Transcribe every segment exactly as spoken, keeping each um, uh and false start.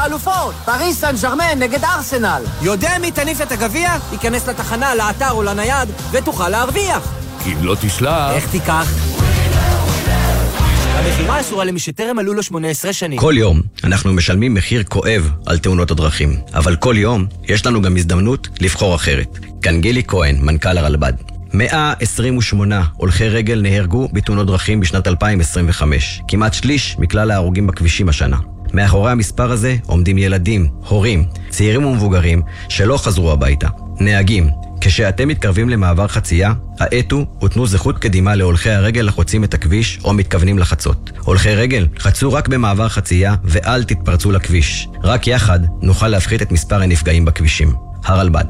האלופות, פריס סן ז'רמן נגד ארסנל. יודע מי תניף את הגביע? ייכנס לתחנה, לאתר או לנייד ותוכל להרוויח. כי אם לא תשלח... איך תיקח? המחירה אסורה למי שטרם מלאו לו שמונה עשרה שנים. כל יום אנחנו משלמים מחיר כואב על תאונות הדרכים, אבל כל יום יש לנו גם הזדמנות לבחור אחרת. כאן גילי כהן, מנכ"ל הרלב"ד. מאה עשרים ושמונה הולכי רגל נהרגו בתאונות דרכים בשנת אלפיים עשרים וחמש, כמעט שליש מכלל ההרוגים בכבישים השנה. מאחורי המספר הזה עומדים ילדים, הורים, צעירים ומבוגרים שלא חזרו הביתה. נהגים, כשאתם מתקרבים למעבר חצייה, האטו ותנו זכות קדימה להולכי הרגל לחוצים את הכביש או מתכוונים לחצות. הולכי רגל, חצו רק במעבר חצייה ואל תתפרצו לכביש. רק יחד נוכל להפחית את מספר הנפגעים בכבישים. הרלב"ד.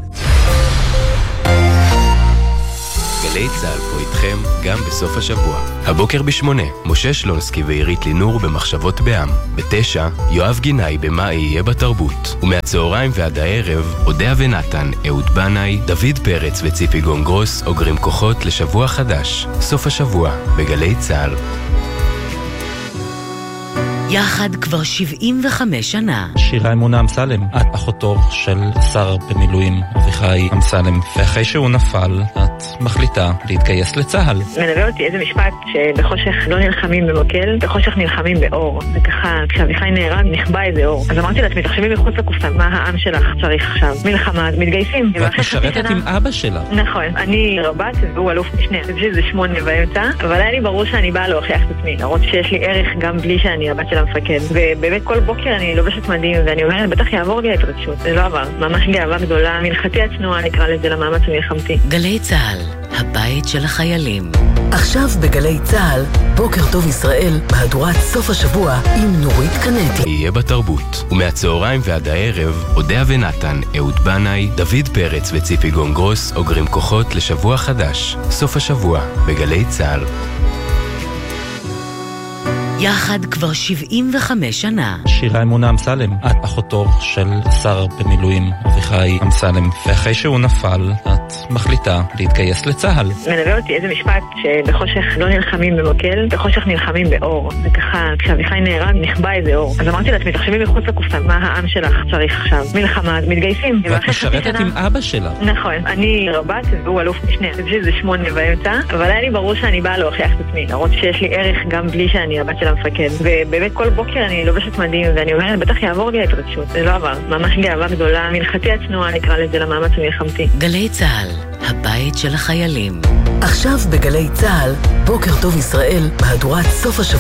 גלי צהל פה איתכם גם בסוף השבוע. הבוקר בשמונה, משה שלונסקי ועירית לינור במחשבות בעם. בתשע, יואב גינאי במה יהיה בתרבות. ומהצהריים ועד הערב, אודיה ונתן, אהוד בנאי, דוד פרץ וציפי גונגרוס אוגרים כוחות לשבוע חדש. סוף השבוע, בגלי צהל. יחד כבר שבעים וחמש שנה. שירה אמונה אמסלם, את אחותו של שר במילואים אביחי אמסלם, ואחרי שהוא נפל, את מחליטה להתגייס לצהל. מלווה אותי איזה משפט שבחושך לא נלחמים במקל, בחושך נלחמים באור. וככה, כשאביחי נהרג, נחבא איזה אור. אז אמרתי לעצמי, תחשבי מחוץ לקופסה, מה העם שלך צריך עכשיו? מלחמה, אז מתגייסים. ואת משרתת עם אבא שלה. נכון, אני רבת והוא אלוף משנה. אני חושבת שזה שמונה באמצע, אבל היה לי ברור שאני באה להוכיח את עצמי, להראות שיש לי ערך גם בלי שאני הבת של המפקד. ובאמת כל בוקר אני לובשת מדים ואני אומרת, בטח יעבור לי ההתרגשות. זה לא עבר. ממש גאווה גדולה, מנחתי הצנועה נקרא לזה למאמץ המלחמתי. גלי צהל, הבית של החיילים. עכשיו בגלי צהל, בוקר טוב ישראל, מהדורת סוף השבוע עם נורית קנטי. יהיה בתרבות. ומהצהריים ועד הערב, אודיה ונתן, אהוד בנאי, דוד פרץ וציפי גונגרוס אוגרים כוחות לשבוע חדש. סוף השבוע, בגלי צהל. יחד כבר שבעים וחמש שנה. שירה אמונה אמסלם, את אחותו של שר במילואים אביחי אמסלם, ואחרי שהוא נפל, את מחליטה להתגייס לצהל. מלווה אותי איזה משפט שבחושך לא נלחמים במקל, בחושך נלחמים באור. וככה, כשאביחי נהרג, נחבא איזה אור. אז אמרתי לעצמי, תחשבי מחוץ לקופסה, מה העם שלך צריך עכשיו? מלחמה, אז מתגייסים. ואת משרתת עם אבא שלה. נכון, אני רבת והוא אלוף משנה. אני חושבת שזה שמונה באמצע, אבל היה לי ברור שאני באה להוכיח את עצמי, להראות שיש לי ערך גם בלי שאני הבת של המפקד. ובאמת כל בוקר אני לובשת מדים ואני אומרת, בטח יעבור לי ההתרגשות. זה לא עבר. ממש גאווה גדולה, מנחתי הצנועה נקרא לזה למאמץ המלחמתי. גלי צהל, הבית של החיילים. עכשיו בגלי צהל, בוקר טוב ישראל, מהדורת סוף השבוע.